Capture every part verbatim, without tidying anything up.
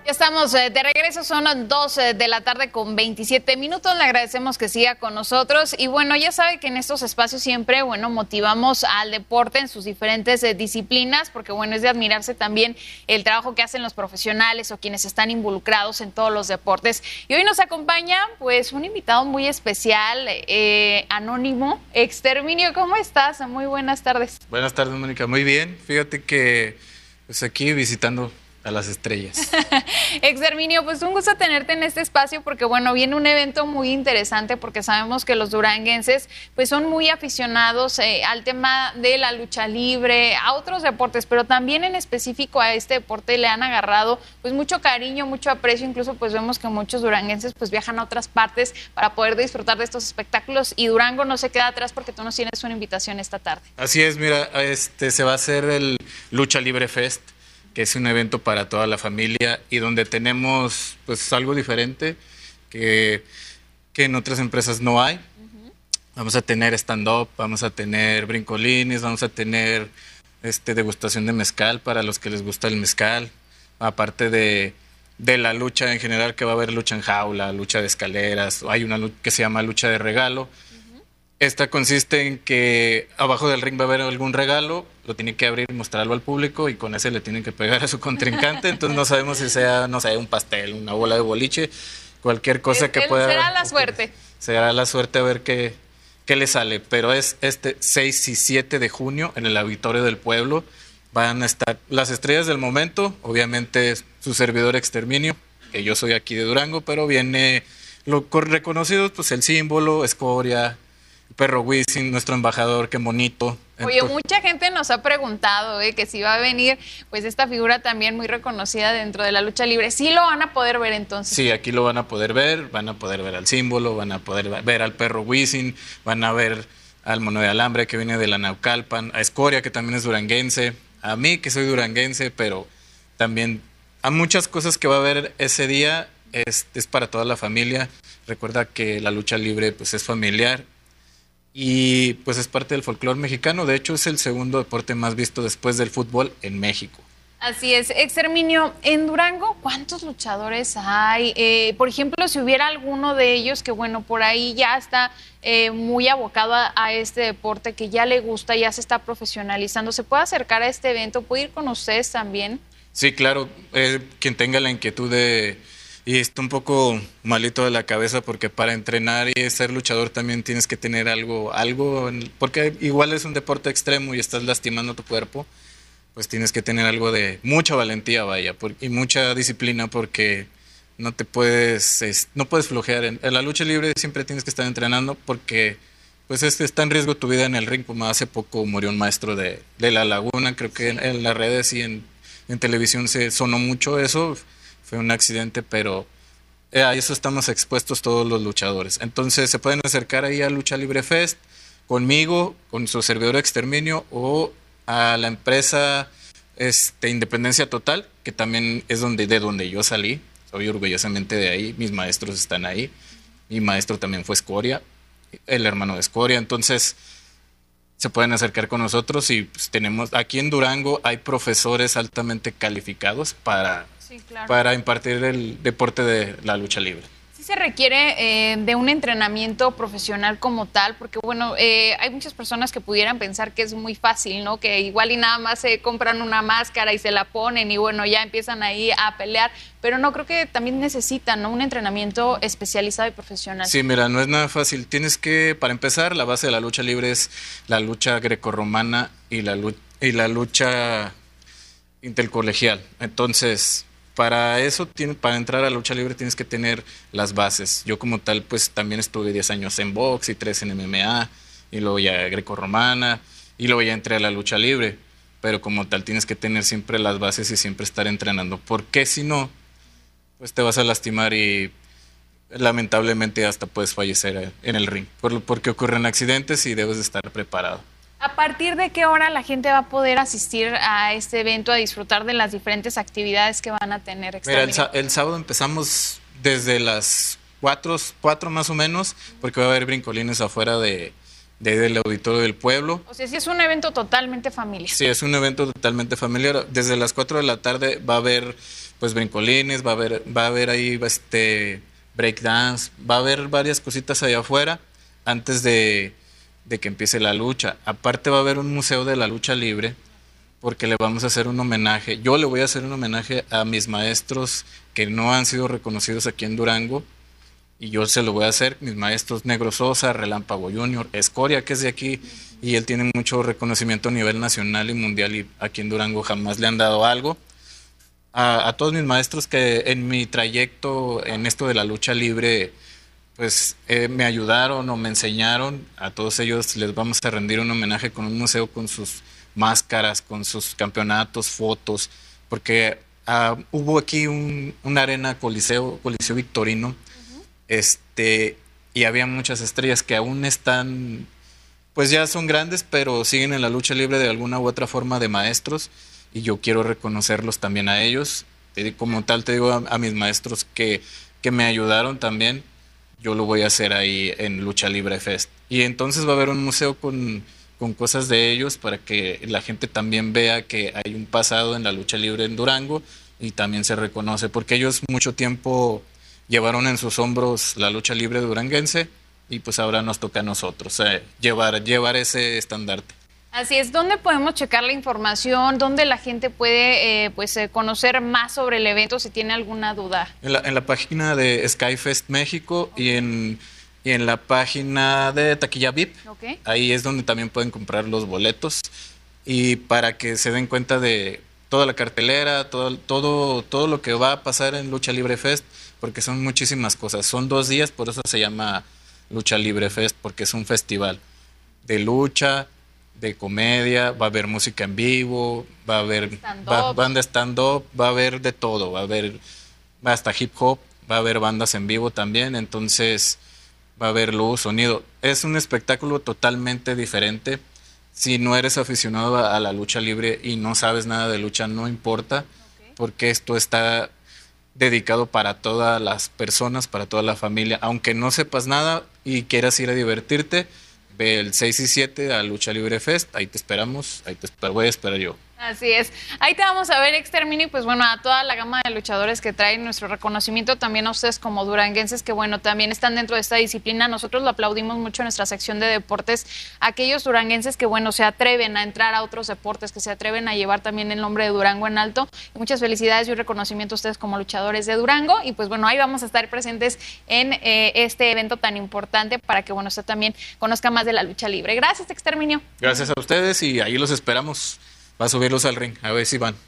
Ya estamos eh, de regreso, son dos eh, de la tarde con veintisiete minutos. Le agradecemos que siga con nosotros. Y bueno, ya sabe que en estos espacios siempre, bueno, motivamos al deporte en sus diferentes eh, disciplinas, porque bueno, es de admirarse también el trabajo que hacen los profesionales o quienes están involucrados en todos los deportes. Y hoy nos acompaña, pues, un invitado muy especial, eh, anónimo, Exterminio. ¿Cómo estás? Muy buenas tardes. Buenas tardes, Mónica. Muy bien. Fíjate que, pues, aquí visitando a las estrellas. Exterminio, pues un gusto tenerte en este espacio porque bueno, viene un evento muy interesante porque sabemos que los duranguenses pues son muy aficionados eh, al tema de la lucha libre, a otros deportes, pero también en específico a este deporte le han agarrado pues mucho cariño, mucho aprecio, incluso pues vemos que muchos duranguenses pues viajan a otras partes para poder disfrutar de estos espectáculos y Durango no se queda atrás porque tú nos tienes una invitación esta tarde. Así es, mira, este se va a hacer el Lucha Libre Fest, que es un evento para toda la familia y donde tenemos pues algo diferente que, que en otras empresas no hay. Uh-huh. Vamos a tener stand-up, vamos a tener brincolines, vamos a tener este, degustación de mezcal para los que les gusta el mezcal, aparte de, de la lucha en general, que va a haber lucha en jaula, lucha de escaleras, hay una lucha que se llama lucha de regalo. Esta consiste en que abajo del ring va a haber algún regalo, lo tiene que abrir y mostrarlo al público y con ese le tienen que pegar a su contrincante. Entonces no sabemos si sea, no sé, un pastel, una bola de boliche, cualquier cosa es, que pueda. Será la suerte. Será la suerte a ver qué, qué le sale. Pero es este seis y siete de junio en el Auditorio del Pueblo. Van a estar las estrellas del momento, obviamente su servidor Exterminio, que yo soy aquí de Durango, pero viene lo reconocido, pues el símbolo, Escoria, Perro Wisin, nuestro embajador, qué bonito. Oye, Entonces, mucha gente nos ha preguntado eh, que si va a venir pues esta figura también muy reconocida dentro de la lucha libre. ¿Sí lo van a poder ver entonces? Sí, aquí lo van a poder ver, van a poder ver al símbolo, van a poder ver al Perro Wisin, van a ver al Mono de Alambre que viene de la Naucalpan, a Escoria que también es duranguense, a mí que soy duranguense, pero también a muchas cosas que va a haber ese día, es, es para toda la familia. Recuerda que la lucha libre pues es familiar. Y pues es parte del folclore mexicano. De hecho, es el segundo deporte más visto después del fútbol en México. Así es. Exterminio, en Durango, ¿cuántos luchadores hay? Eh, por ejemplo, si hubiera alguno de ellos que, bueno, por ahí ya está eh, muy abocado a, a este deporte, que ya le gusta, ya se está profesionalizando, ¿se puede acercar a este evento? ¿Puede ir con ustedes también? Sí, claro. Eh, quien tenga la inquietud de... Y está un poco malito de la cabeza porque para entrenar y ser luchador también tienes que tener algo, algo, porque igual es un deporte extremo y estás lastimando tu cuerpo, pues tienes que tener algo de mucha valentía, vaya, por, y mucha disciplina porque no te puedes, es, no puedes flojear. En, en la lucha libre siempre tienes que estar entrenando porque pues es, está en riesgo tu vida en el ring. Como hace poco murió un maestro de, de La Laguna, creo que en, en las redes y en, en televisión se sonó mucho eso. Fue un accidente, pero a eso estamos expuestos todos los luchadores. Entonces se pueden acercar ahí a Lucha Libre Fest conmigo, con su servidor Exterminio o a la empresa este, Independencia Total, que también es donde, de donde yo salí. Soy orgullosamente de ahí, mis maestros están ahí. Mi maestro también fue Escoria, el hermano de Escoria. Entonces se pueden acercar con nosotros y pues, tenemos aquí en Durango hay profesores altamente calificados para... Sí, claro. Para impartir el deporte de la lucha libre. Sí se requiere eh, de un entrenamiento profesional como tal, porque bueno, eh, hay muchas personas que pudieran pensar que es muy fácil, ¿no? Que igual y nada más se compran una máscara y se la ponen y bueno, ya empiezan ahí a pelear, pero no, creo que también necesitan, ¿no?, un entrenamiento especializado y profesional. Sí, mira, no es nada fácil. Tienes que, para empezar, la base de la lucha libre es la lucha grecorromana y la, y la lucha intercolegial. Entonces... Para eso, para entrar a la lucha libre tienes que tener las bases. Yo como tal, pues también estuve diez años en box y tres en M M A, y luego ya grecorromana, y luego ya entré a la lucha libre. Pero como tal tienes que tener siempre las bases y siempre estar entrenando. Porque si no, pues te vas a lastimar y lamentablemente hasta puedes fallecer en el ring. Porque ocurren accidentes y debes de estar preparado. ¿A partir de qué hora la gente va a poder asistir a este evento, a disfrutar de las diferentes actividades que van a tener? Mira, el, el sábado empezamos desde las cuatro, cuatro más o menos, porque va a haber brincolines afuera de, de, del Auditorio del Pueblo. O sea, sí es un evento totalmente familiar. Sí, es un evento totalmente familiar. Desde las cuatro de la tarde va a haber pues brincolines, va a haber, va a haber ahí este breakdance, va a haber varias cositas allá afuera antes de, de que empiece la lucha. Aparte va a haber un museo de la lucha libre, porque le vamos a hacer un homenaje. Yo le voy a hacer un homenaje a mis maestros que no han sido reconocidos aquí en Durango, y yo se lo voy a hacer, mis maestros Negro Sosa, Relámpago Junior, Escoria, que es de aquí, y él tiene mucho reconocimiento a nivel nacional y mundial, y aquí en Durango jamás le han dado algo. A, a todos mis maestros que en mi trayecto en esto de la lucha libre, pues eh, me ayudaron o me enseñaron, a todos ellos les vamos a rendir un homenaje con un museo con sus máscaras, con sus campeonatos, fotos, porque uh, hubo aquí un, una arena coliseo, coliseo victorino, uh-huh. este, y había muchas estrellas que aún están, pues ya son grandes, pero siguen en la lucha libre de alguna u otra forma de maestros, y yo quiero reconocerlos también a ellos. Como tal te digo a, a mis maestros que, que me ayudaron también, yo lo voy a hacer ahí en Lucha Libre Fest. Y entonces va a haber un museo con, con cosas de ellos para que la gente también vea que hay un pasado en la lucha libre en Durango y también se reconoce, porque ellos mucho tiempo llevaron en sus hombros la lucha libre duranguense y pues ahora nos toca a nosotros eh, llevar, llevar ese estandarte. Así es. ¿Dónde podemos checar la información? ¿Dónde la gente puede eh, pues eh, conocer más sobre el evento si tiene alguna duda? En la, en la página de Skyfest México, okay. y, en, y en la página de Taquilla V I P. Okay. Ahí es donde también pueden comprar los boletos, y para que se den cuenta de toda la cartelera, todo, todo, todo lo que va a pasar en Lucha Libre Fest, porque son muchísimas cosas. Son dos días, por eso se llama Lucha Libre Fest, porque es un festival de lucha, de comedia, va a haber música en vivo, va a haber va, banda stand-up, va a haber de todo, va a haber hasta hip hop, va a haber bandas en vivo también, entonces va a haber luz, sonido. Es un espectáculo totalmente diferente. Si no eres aficionado a, a la lucha libre y no sabes nada de lucha, no importa, okay. porque esto está dedicado para todas las personas, para toda la familia. Aunque no sepas nada y quieras ir a divertirte, ve el seis y siete a Lucha Libre Fest, ahí te esperamos, ahí te espero, voy a esperar yo. Así es, ahí te vamos a ver, Extermini, pues bueno, a toda la gama de luchadores que traen nuestro reconocimiento, también a ustedes como duranguenses, que bueno, también están dentro de esta disciplina. Nosotros lo aplaudimos mucho en nuestra sección de deportes, aquellos duranguenses que bueno, se atreven a entrar a otros deportes, que se atreven a llevar también el nombre de Durango en alto. Y muchas felicidades y un reconocimiento a ustedes como luchadores de Durango, y pues bueno, ahí vamos a estar presentes en eh, este evento tan importante para que bueno, usted también conozca más de la lucha libre. Gracias, Exterminio. Gracias a ustedes y ahí los esperamos. Va a subirlos al ring, a ver si van.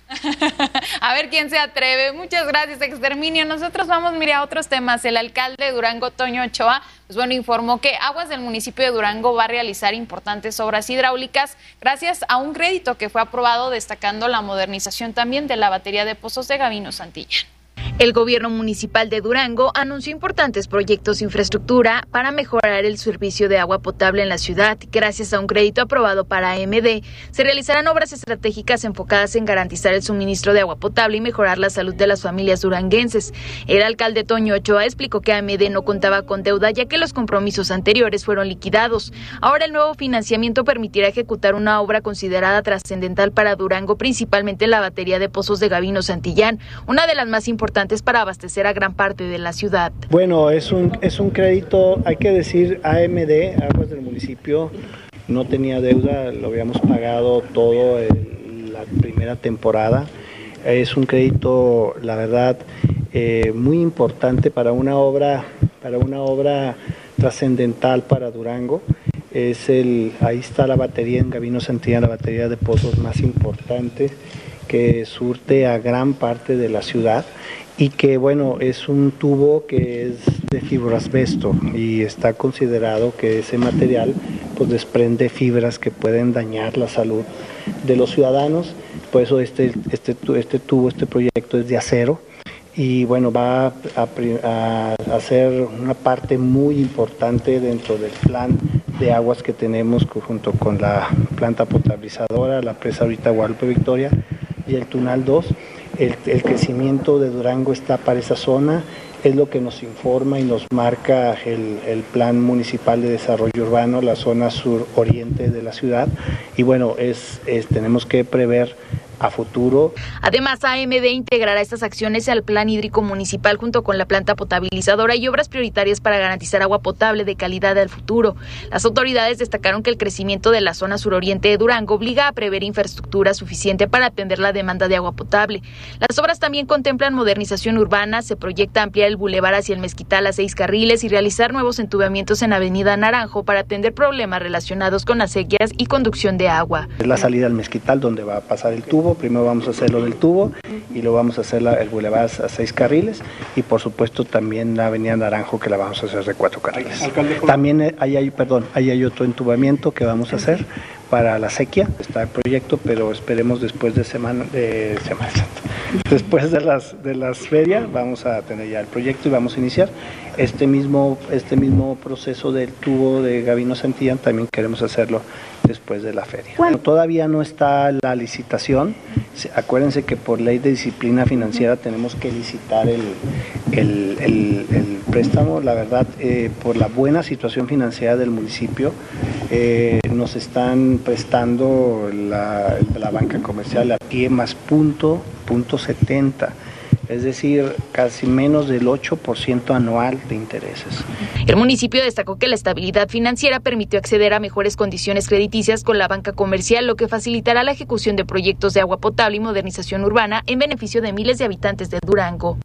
A ver quién se atreve. Muchas gracias, Exterminio. Nosotros vamos, mire, a otros temas. El alcalde de Durango, Toño Ochoa, pues bueno, informó que Aguas del municipio de Durango va a realizar importantes obras hidráulicas gracias a un crédito que fue aprobado, destacando la modernización también de la batería de pozos de Gavino Santillán. El gobierno municipal de Durango anunció importantes proyectos de infraestructura para mejorar el servicio de agua potable en la ciudad. Gracias a un crédito aprobado para A M D, se realizarán obras estratégicas enfocadas en garantizar el suministro de agua potable y mejorar la salud de las familias duranguenses. El alcalde Toño Ochoa explicó que A M D no contaba con deuda, ya que los compromisos anteriores fueron liquidados. Ahora el nuevo financiamiento permitirá ejecutar una obra considerada trascendental para Durango, principalmente la batería de pozos de Gavino Santillán, una de las más importantes para abastecer a gran parte de la ciudad. Bueno, es un, es un crédito, hay que decir, A M D, Aguas del Municipio, no tenía deuda, lo habíamos pagado todo en la primera temporada. Es un crédito, la verdad, eh, muy importante para una obra, para una obra trascendental para Durango. Es el, ahí está la batería en Gavino Santillán, la batería de pozos más importante que surte a gran parte de la ciudad, y que bueno, es un tubo que es de fibroasbesto y está considerado que ese material pues desprende fibras que pueden dañar la salud de los ciudadanos. Por eso este, este, este tubo, este proyecto es de acero, y bueno, va a, a, a ser una parte muy importante dentro del plan de aguas que tenemos junto con la planta potabilizadora, la presa ahorita Guadalupe Victoria y el Tunal dos. El, el crecimiento de Durango está para esa zona, es lo que nos informa y nos marca el, el Plan Municipal de Desarrollo Urbano, la zona sur-oriente de la ciudad, y bueno, es, es, tenemos que prever a futuro. Además, A M D integrará estas acciones al Plan Hídrico Municipal junto con la planta potabilizadora y obras prioritarias para garantizar agua potable de calidad al futuro. Las autoridades destacaron que el crecimiento de la zona suroriente de Durango obliga a prever infraestructura suficiente para atender la demanda de agua potable. Las obras también contemplan modernización urbana, se proyecta ampliar el bulevar hacia el Mezquital a seis carriles y realizar nuevos entubamientos en Avenida Naranjo para atender problemas relacionados con acequias y conducción de agua. Es la salida al Mezquital donde va a pasar el tubo. Primero vamos a hacer lo del tubo y luego vamos a hacer la, el bulevar a seis carriles y por supuesto también la avenida Naranjo que la vamos a hacer de cuatro carriles. También ahí hay, perdón, ahí hay otro entubamiento que vamos a hacer para la sequía. Está el proyecto, pero esperemos después de Semana, de semana Santa. Después de las de las ferias vamos a tener ya el proyecto y vamos a iniciar este mismo este mismo proceso del tubo de Gabino Santillán. También queremos hacerlo después de la feria. Bueno, todavía no está la licitación. Acuérdense que por ley de disciplina financiera tenemos que licitar el, el, el, el préstamo. La verdad, eh, por la buena situación financiera del municipio, eh, nos están prestando la, la banca comercial a pie más punto, punto setenta. Es decir, casi menos del ocho por ciento anual de intereses. El municipio destacó que la estabilidad financiera permitió acceder a mejores condiciones crediticias con la banca comercial, lo que facilitará la ejecución de proyectos de agua potable y modernización urbana en beneficio de miles de habitantes de Durango.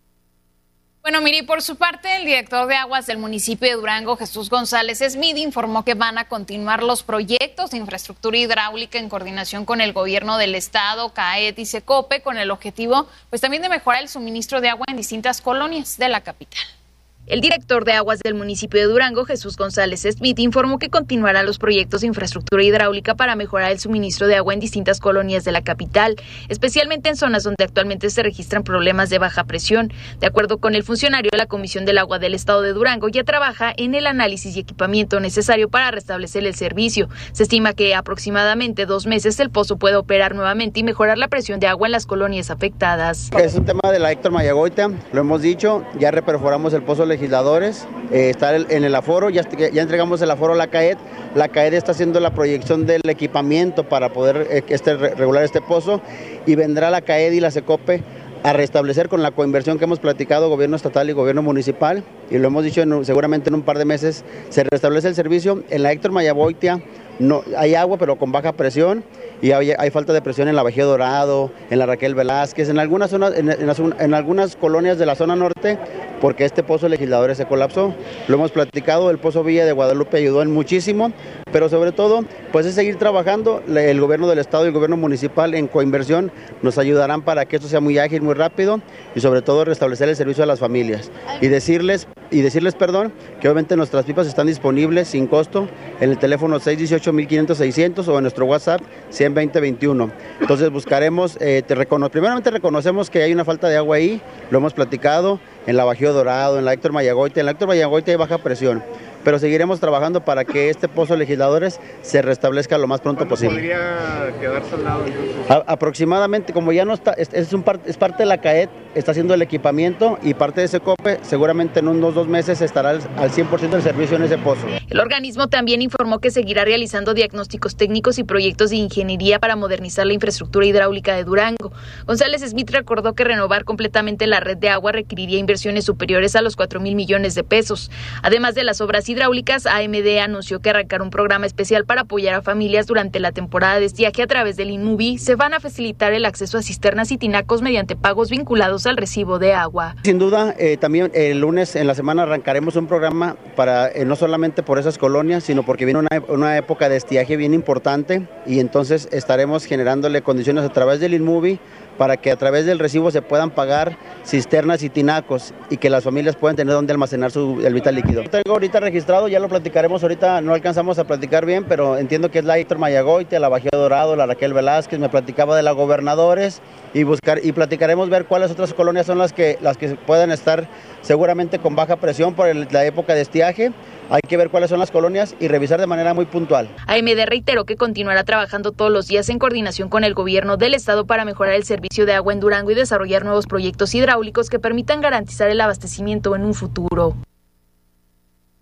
Bueno, Miri, por su parte, el director de aguas del municipio de Durango, Jesús González Smith, informó que van a continuar los proyectos de infraestructura hidráulica en coordinación con el gobierno del estado, CAED y SECOPE, con el objetivo, pues también de mejorar el suministro de agua en distintas colonias de la capital. El director de aguas del municipio de Durango, Jesús González Smith, informó que continuarán los proyectos de infraestructura hidráulica para mejorar el suministro de agua en distintas colonias de la capital, especialmente en zonas donde actualmente se registran problemas de baja presión. De acuerdo con el funcionario, la Comisión del Agua del Estado de Durango ya trabaja en el análisis y equipamiento necesario para restablecer el servicio. Se estima que aproximadamente dos meses el pozo puede operar nuevamente y mejorar la presión de agua en las colonias afectadas. Es un tema de la Héctor Mayagoitia, lo hemos dicho, ya reperforamos el pozo legisladores, eh, está en el aforo, ya, ya entregamos el aforo a la CAED, la CAED está haciendo la proyección del equipamiento para poder eh, este, regular este pozo y vendrá la CAED y la SECOPE a restablecer con la coinversión que hemos platicado gobierno estatal y gobierno municipal y lo hemos dicho en, seguramente en un par de meses se restablece el servicio. En la Héctor Mayagoitia no, hay agua pero con baja presión y hay, hay falta de presión en la Bajío Dorado, en la Raquel Velázquez, en algunas zonas, en, en, en algunas colonias de la zona norte, porque este pozo legisladores se colapsó. Lo hemos platicado, el pozo Villa de Guadalupe ayudó en muchísimo, pero sobre todo, pues es seguir trabajando. El gobierno del estado y el gobierno municipal en coinversión nos ayudarán para que esto sea muy ágil, muy rápido y sobre todo restablecer el servicio a las familias y decirles, y decirles, perdón, que obviamente nuestras pipas están disponibles sin costo en el teléfono seis uno ocho, mil quinientos, seiscientos o en nuestro WhatsApp cien veinte veintiuno. Entonces buscaremos, eh, te recono- primeramente reconocemos que hay una falta de agua ahí, lo hemos platicado en la Bajío Dorado, en la Héctor Mayagoitia, en la Héctor Mayagoitia hay baja presión, pero seguiremos trabajando para que este pozo legisladores se restablezca lo más pronto posible. ¿Podría quedar saldado entonces? A, aproximadamente, como ya no está, es, es, un par, es parte de la CAED, está haciendo el equipamiento y parte de SECOPE, seguramente en unos dos meses estará al, al cien por ciento del servicio en ese pozo. El organismo también informó que seguirá realizando diagnósticos técnicos y proyectos de ingeniería para modernizar la infraestructura hidráulica de Durango. González Smith recordó que renovar completamente la red de agua requeriría inversiones superiores a los cuatro mil millones de pesos. Además de las obras hidráulicas, A M D anunció que arrancará un programa especial para apoyar a familias durante la temporada de estiaje a través del INMUBI. Se van a facilitar el acceso a cisternas y tinacos mediante pagos vinculados al recibo de agua. Sin duda, eh, también el lunes en la semana arrancaremos un programa para eh, no solamente por esas colonias, sino porque viene una, una época de estiaje bien importante y entonces estaremos generándole condiciones a través del INMUBI para que a través del recibo se puedan pagar cisternas y tinacos y que las familias puedan tener donde almacenar su, el vital líquido. Lo tengo ahorita registrado, ya lo platicaremos ahorita, no alcanzamos a platicar bien, pero entiendo que es la Héctor Mayagoitia, la Bajío Dorado, la Raquel Velázquez, me platicaba de la Gobernadores y buscar y platicaremos ver cuáles otras colonias son las que, las que puedan estar seguramente con baja presión por el, la época de estiaje. Hay que ver cuáles son las colonias y revisar de manera muy puntual. A M D reiteró que continuará trabajando todos los días en coordinación con el gobierno del estado para mejorar el servicio de agua en Durango y desarrollar nuevos proyectos hidráulicos que permitan garantizar el abastecimiento en un futuro.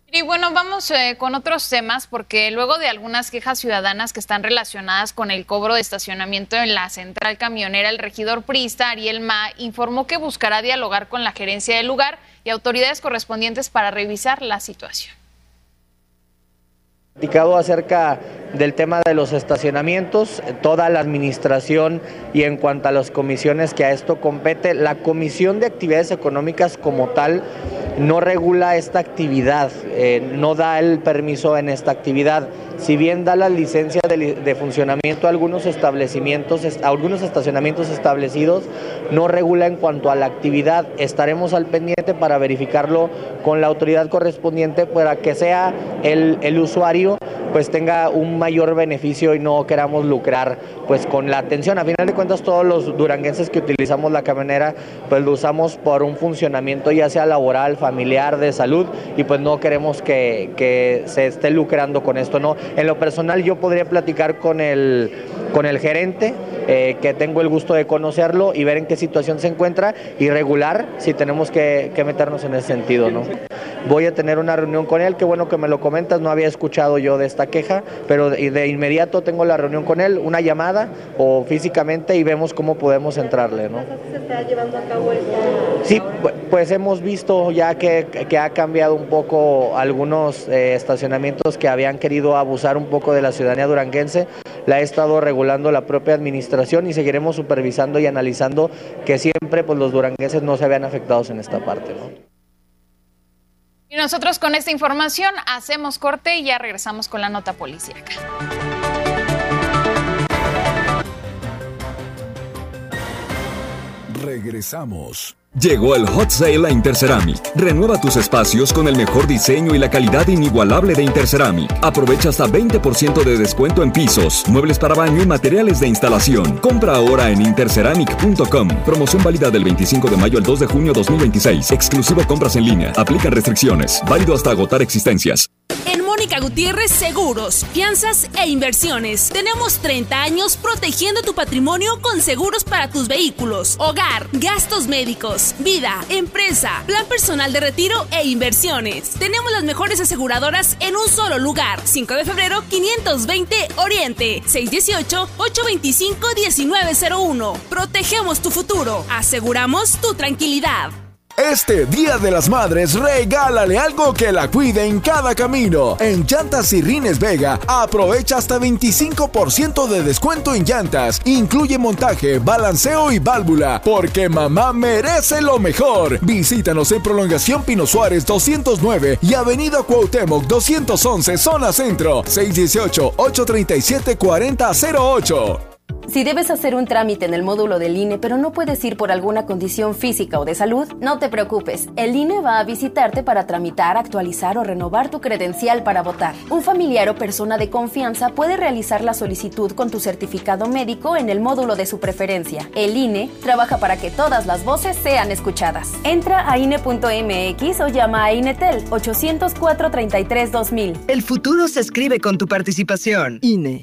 Y bueno, vamos eh, con otros temas, porque luego de algunas quejas ciudadanas que están relacionadas con el cobro de estacionamiento en la central camionera, el regidor priista Ariel Ma informó que buscará dialogar con la gerencia del lugar y autoridades correspondientes para revisar la situación. Platicado acerca del tema de los estacionamientos, toda la administración y en cuanto a las comisiones que a esto compete, la Comisión de Actividades Económicas como tal no regula esta actividad, eh, no da el permiso en esta actividad. Si bien da la licencia de, de funcionamiento a algunos establecimientos, a algunos estacionamientos establecidos, no regula en cuanto a la actividad. Estaremos al pendiente para verificarlo con la autoridad correspondiente para que sea el, el usuario pues tenga un mayor beneficio y no queramos lucrar pues con la atención. A final de cuentas, todos los duranguenses que utilizamos la camionera pues lo usamos por un funcionamiento ya sea laboral, familiar, de salud, y pues no queremos que, que se esté lucrando con esto, ¿no? En lo personal yo podría platicar con el, con el gerente, eh, que tengo el gusto de conocerlo y ver en qué situación se encuentra y regular si tenemos que, que meternos en ese sentido, ¿no? Voy a tener una reunión con él, qué bueno que me lo comentas, no había escuchado yo de esta queja, pero de, de inmediato tengo la reunión con él, una llamada o físicamente y vemos cómo podemos entrarle, ¿no? ¿Se está llevando a cabo esta? Sí, pues hemos visto ya que, que ha cambiado un poco algunos eh, estacionamientos que habían querido abusar un poco de la ciudadanía duranguense. La ha estado regulando la propia administración y seguiremos supervisando y analizando que siempre pues los duranguenses no se vean afectados en esta parte, ¿no? Y nosotros con esta información hacemos corte y ya regresamos con la nota policíaca. Regresamos. Llegó el Hot Sale a Interceramic. Renueva tus espacios con el mejor diseño y la calidad inigualable de Interceramic. Aprovecha hasta veinte por ciento de descuento en pisos, muebles para baño y materiales de instalación. Compra ahora en interceramic punto com. Promoción válida del veinticinco de mayo al dos de junio dos mil veintiséis. Exclusivo compras en línea. Aplican restricciones. Válido hasta agotar existencias. En Mónica Gutiérrez Seguros, Fianzas e Inversiones. Tenemos treinta años protegiendo tu patrimonio con seguros para tus vehículos, hogar, gastos médicos, vida, empresa, plan personal de retiro e inversiones. Tenemos las mejores aseguradoras en un solo lugar. cinco de febrero, quinientos veinte Oriente, seis uno ocho, ocho dos cinco, uno nueve cero uno. Protegemos tu futuro. Aseguramos tu tranquilidad. Este Día de las Madres, regálale algo que la cuide en cada camino. En Llantas y Rines Vega, aprovecha hasta veinticinco por ciento de descuento en llantas. Incluye montaje, balanceo y válvula, porque mamá merece lo mejor. Visítanos en Prolongación Pino Suárez doscientos nueve y Avenida Cuauhtémoc doscientos once, Zona Centro, seis uno ocho, ocho tres siete, cuatro cero cero ocho. Si debes hacer un trámite en el módulo del I N E, pero no puedes ir por alguna condición física o de salud, no te preocupes. El I N E va a visitarte para tramitar, actualizar o renovar tu credencial para votar. Un familiar o persona de confianza puede realizar la solicitud con tu certificado médico en el módulo de su preferencia. El I N E trabaja para que todas las voces sean escuchadas. Entra a I N E punto M X o llama a INETEL ochocientos cuatro, treinta y tres, dos mil. El futuro se escribe con tu participación. I N E.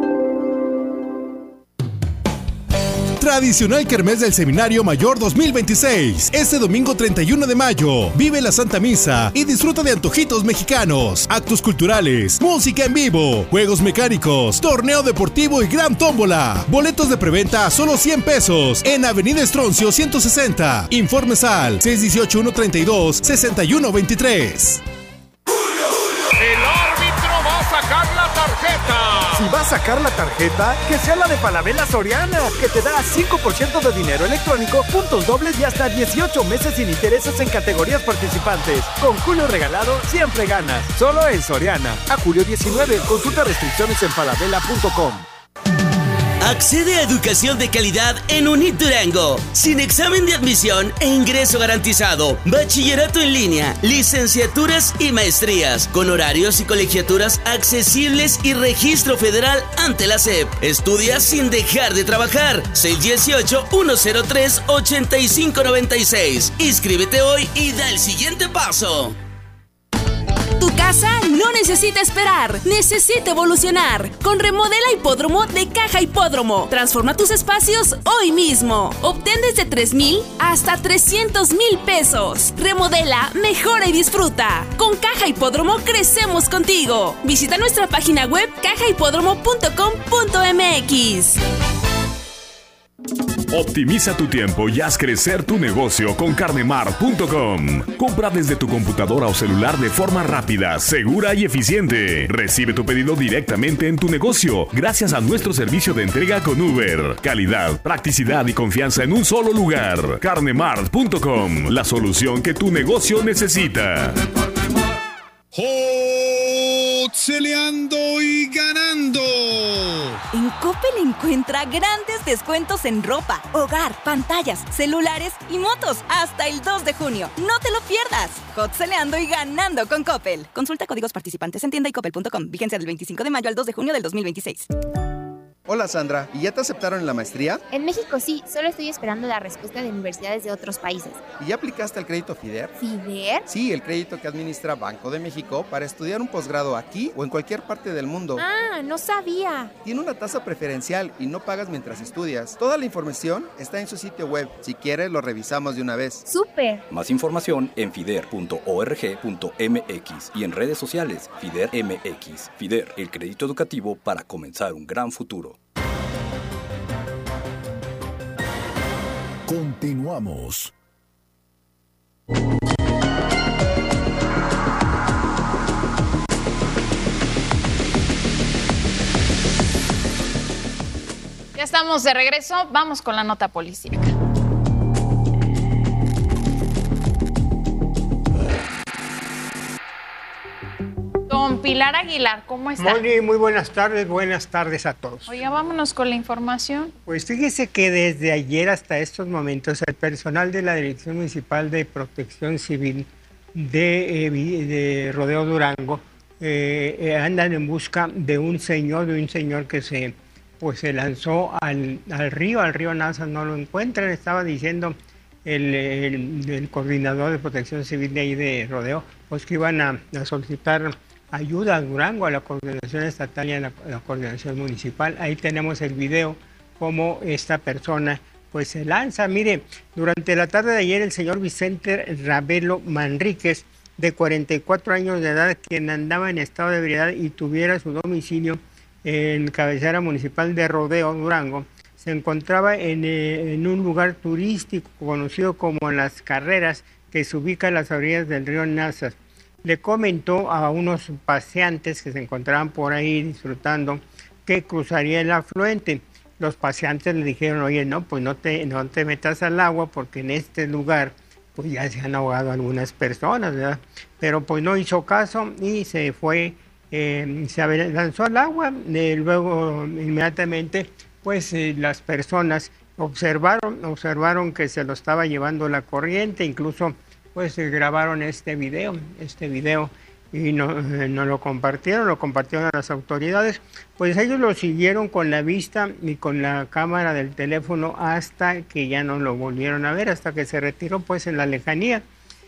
Tradicional Kermés del Seminario Mayor dos mil veintiséis. Este domingo treinta y uno de mayo. Vive la Santa Misa y disfruta de antojitos mexicanos, actos culturales, música en vivo, juegos mecánicos, torneo deportivo y gran tómbola. Boletos de preventa a solo cien pesos en Avenida Estroncio ciento sesenta. Informes al seis uno ocho, uno tres dos, seis uno dos tres. El árbitro va a sacar la tarjeta. Si va a sacar la tarjeta, que sea la de Falabella Soriana, que te da cinco por ciento de dinero electrónico, puntos dobles y hasta dieciocho meses sin intereses en categorías participantes. Con Julio regalado, siempre ganas. Solo en Soriana. A julio diecinueve, consulta restricciones en falabella punto com. Accede a educación de calidad en UNIT Durango, sin examen de admisión e ingreso garantizado, bachillerato en línea, licenciaturas y maestrías, con horarios y colegiaturas accesibles y registro federal ante la S E P. Estudia sin dejar de trabajar. seis uno ocho, uno cero tres, ocho cinco nueve seis. Inscríbete hoy y da el siguiente paso. Tu casa casa no necesita esperar, necesita evolucionar. Con Remodela Hipódromo de Caja Hipódromo. Transforma tus espacios hoy mismo. Obtén desde tres mil hasta trescientos mil pesos. Remodela, mejora y disfruta. Con Caja Hipódromo crecemos contigo. Visita nuestra página web caja hipódromo punto com punto m x. Optimiza tu tiempo y haz crecer tu negocio con carnemart punto com. Compra desde tu computadora o celular de forma rápida, segura y eficiente. Recibe tu pedido directamente en tu negocio gracias a nuestro servicio de entrega con Uber. Calidad, practicidad y confianza en un solo lugar. carnemart punto com, la solución que tu negocio necesita. Celeando y ganando. En Coppel encuentra grandes descuentos en ropa, hogar, pantallas, celulares y motos hasta el dos de junio. No te lo pierdas. Hot celeando y ganando con Coppel. Consulta códigos participantes en tienda y coppel punto com. Vigencia del veinticinco de mayo al dos de junio del dos mil veintiséis. Hola Sandra, ¿y ya te aceptaron en la maestría? En México sí, solo estoy esperando la respuesta de universidades de otros países. ¿Y ya aplicaste al crédito FIDER? ¿FIDER? Sí, el crédito que administra Banco de México para estudiar un posgrado aquí o en cualquier parte del mundo. Ah, no sabía. Tiene una tasa preferencial y no pagas mientras estudias. Toda la información está en su sitio web. Si quieres, lo revisamos de una vez. ¡Súper! Más información en fider punto org punto m x y en redes sociales FIDER M X. FIDER, el crédito educativo para comenzar un gran futuro. Continuamos. Ya estamos de regreso, vamos con la nota policíaca. Don Pilar Aguilar, ¿cómo está? Moni, muy buenas tardes, buenas tardes a todos. Oiga, vámonos con la información. Pues fíjese que desde ayer hasta estos momentos el personal de la Dirección Municipal de Protección Civil de, eh, de Rodeo Durango eh, eh, andan en busca de un señor, de un señor que se, pues, se lanzó al, al río, al río Nasa, no lo encuentran, estaba diciendo el, el, el coordinador de Protección Civil de ahí de Rodeo, pues que iban a, a solicitar ayuda a Durango, a la coordinación estatal y a la, a la coordinación municipal. Ahí tenemos el video, cómo esta persona pues se lanza. Mire, durante la tarde de ayer el señor Vicente Ravelo Manríquez, de cuarenta y cuatro años de edad, quien andaba en estado de ebriedad y tuviera su domicilio en cabecera municipal de Rodeo, Durango, se encontraba en, eh, en un lugar turístico conocido como Las Carreras, que se ubica a las orillas del río Nazas. Le comentó a unos paseantes que se encontraban por ahí disfrutando que cruzaría el afluente. Los paseantes le dijeron, oye, no, pues no te, no te metas al agua porque en este lugar pues ya se han ahogado algunas personas, ¿verdad? Pero pues no hizo caso y se fue, eh, se lanzó al agua. Eh, luego inmediatamente pues eh, las personas observaron, observaron que se lo estaba llevando la corriente, incluso pues grabaron este video, este video y no, eh, no lo compartieron, lo compartieron a las autoridades. Pues ellos lo siguieron con la vista y con la cámara del teléfono hasta que ya no lo volvieron a ver, hasta que se retiró pues en la lejanía.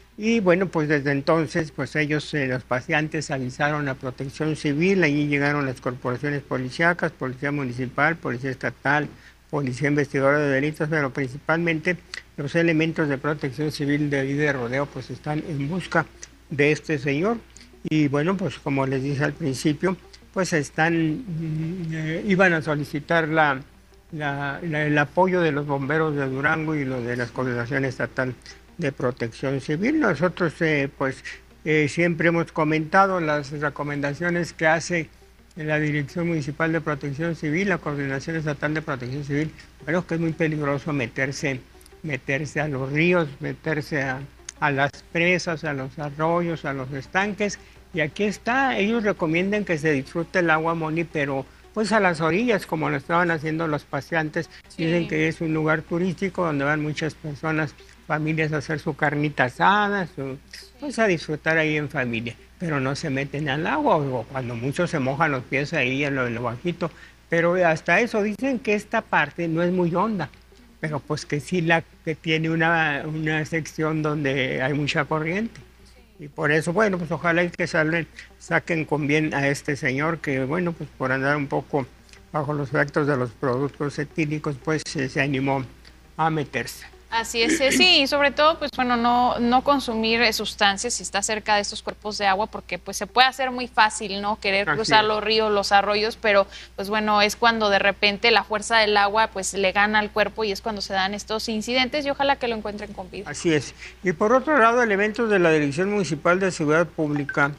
Y bueno, pues desde entonces pues ellos, eh, los paseantes, avisaron a Protección Civil, allí llegaron las corporaciones policíacas, Policía Municipal, Policía Estatal, Policía Investigadora de Delitos, pero principalmente los elementos de Protección Civil de ahí de Rodeo pues están en busca de este señor. Y bueno, pues como les dije al principio, pues están, eh, iban a solicitar la, la, la, el apoyo de los bomberos de Durango y lo de la Coordinación Estatal de Protección Civil. Nosotros eh, pues eh, siempre hemos comentado las recomendaciones que hace la Dirección Municipal de Protección Civil, la Coordinación Estatal de Protección Civil. Bueno, que es muy peligroso meterse, meterse a los ríos, meterse a, a las presas, a los arroyos, a los estanques. Y aquí está, ellos recomiendan que se disfrute el agua, Moni, pero pues a las orillas, como lo estaban haciendo los paseantes. Sí. Dicen que es un lugar turístico donde van muchas personas, familias, a hacer su carnita asada, su, pues a disfrutar ahí en familia. Pero no se meten al agua, o cuando muchos se mojan los pies ahí en lo, en lo bajito. Pero hasta eso dicen que esta parte no es muy honda, pero pues que sí la que tiene una, una sección donde hay mucha corriente. Y por eso, bueno, pues ojalá y que salen, saquen con bien a este señor que, bueno, pues por andar un poco bajo los efectos de los productos etílicos, pues eh, se animó a meterse. Así es, sí, y sobre todo, pues bueno, no, no consumir eh, sustancias si está cerca de estos cuerpos de agua, porque pues se puede hacer muy fácil, ¿no? Querer Así cruzar es. los ríos, los arroyos, pero pues bueno, es cuando de repente la fuerza del agua pues le gana al cuerpo y es cuando se dan estos incidentes y ojalá que lo encuentren con vida. Así es. Y por otro lado, elementos de la Dirección Municipal de Seguridad Pública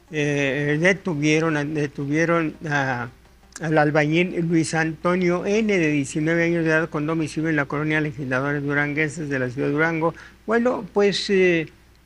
eh, detuvieron, detuvieron a... al albañil Luis Antonio N., de diecinueve años de edad, con domicilio en la colonia Legisladores Duranguenses de la ciudad de Durango. Bueno, pues eh,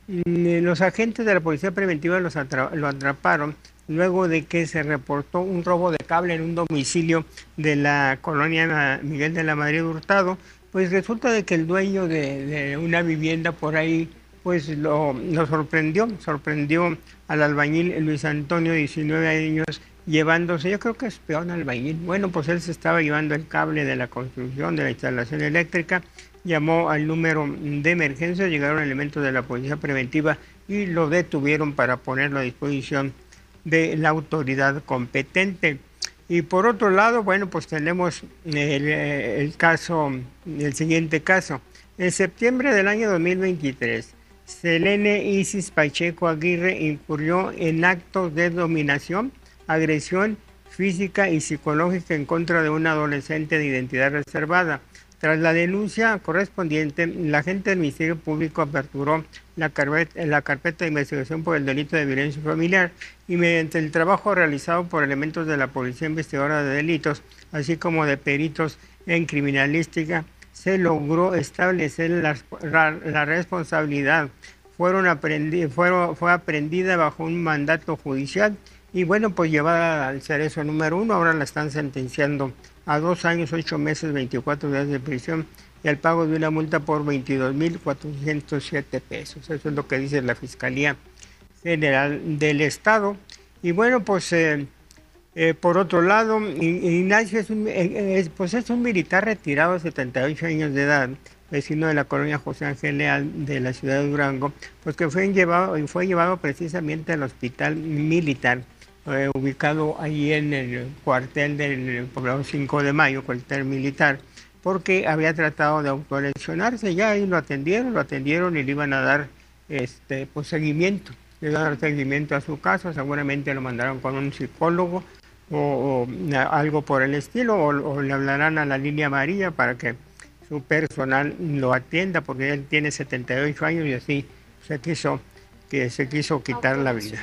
los agentes de la Policía Preventiva los atra- lo atraparon luego de que se reportó un robo de cable en un domicilio de la colonia Miguel de la Madrid Hurtado. Pues resulta de que el dueño de, de una vivienda por ahí pues lo, lo sorprendió, sorprendió al albañil Luis Antonio, diecinueve años, llevándose, yo creo que es peón albañil. Bueno, pues él se estaba llevando el cable de la construcción, de la instalación eléctrica, llamó al número de emergencia, llegaron elementos de la Policía Preventiva y lo detuvieron para ponerlo a disposición de la autoridad competente. Y por otro lado, bueno, pues tenemos el, el caso, el siguiente caso. En septiembre del año dos mil veintitrés, Selene Isis Pacheco Aguirre incurrió en actos de dominación, agresión física y psicológica en contra de un adolescente de identidad reservada. Tras la denuncia correspondiente, la agente del Ministerio Público aperturó la carpeta, la carpeta de investigación por el delito de violencia familiar y mediante el trabajo realizado por elementos de la Policía Investigadora de Delitos, así como de peritos en criminalística, se logró establecer la, la, la responsabilidad. Fueron aprendi, fueron, fue aprendida bajo un mandato judicial y bueno, pues llevada al cerezo número uno, ahora la están sentenciando a dos años, ocho meses, veinticuatro días de prisión y al pago de una multa por veintidós mil cuatrocientos siete pesos. Eso es lo que dice la Fiscalía General del Estado. Y bueno, pues eh, eh, por otro lado, Ignacio es un, eh, es, pues es un militar retirado de setenta y ocho años de edad, vecino de la colonia José Ángel Leal de la ciudad de Durango, pues que fue llevado, fue llevado precisamente al hospital militar, Eh, ubicado ahí en el cuartel del poblado cinco de mayo, cuartel militar, porque había tratado de autolesionarse. Ya ahí lo atendieron, lo atendieron y le iban a dar este pues seguimiento, le iban a dar seguimiento a su caso, seguramente lo mandaron con un psicólogo o, o algo por el estilo, o, o le hablarán a la línea amarilla para que su personal lo atienda, porque él tiene setenta y ocho años y así se quiso, que se quiso quitar la vida.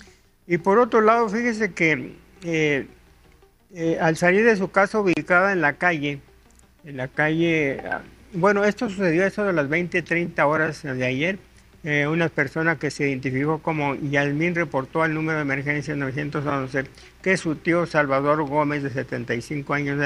Y por otro lado, fíjese que eh, eh, al salir de su casa ubicada en la calle, en la calle, bueno, esto sucedió a eso de las veinte, treinta horas de ayer, eh, una persona que se identificó como Yasmín reportó al número de emergencia nueve once que su tío Salvador Gómez, de setenta y cinco años de